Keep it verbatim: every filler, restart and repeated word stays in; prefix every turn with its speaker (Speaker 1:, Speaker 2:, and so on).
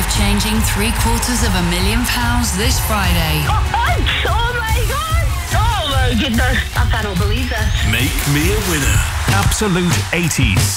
Speaker 1: life-changing three quarters of a million pounds this Friday.
Speaker 2: Oh, oh my God! Oh my goodness! I cannot believe this.
Speaker 3: Make me a winner. Absolute eighties.